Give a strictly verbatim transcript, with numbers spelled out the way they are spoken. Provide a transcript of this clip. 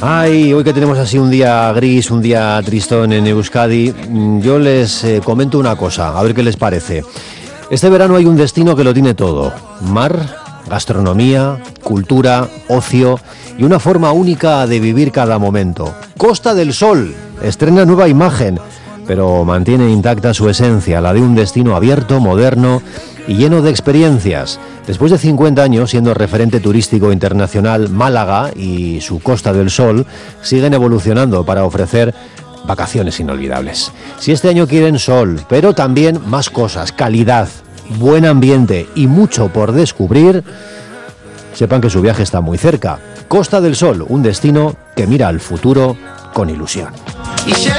Ay, hoy que tenemos así un día gris, un día tristón en Euskadi, yo les eh, comento una cosa, a ver qué les parece. Este verano hay un destino que lo tiene todo: mar, gastronomía, cultura, ocio y una forma única de vivir cada momento. Costa del Sol estrena nueva imagen, pero mantiene intacta su esencia, la de un destino abierto, moderno y lleno de experiencias. Después de cincuenta años siendo referente turístico internacional, Málaga y su Costa del Sol siguen evolucionando para ofrecer vacaciones inolvidables. Si este año quieren sol, pero también más cosas, calidad, buen ambiente y mucho por descubrir, sepan que su viaje está muy cerca. Costa del Sol, un destino que mira al futuro con ilusión.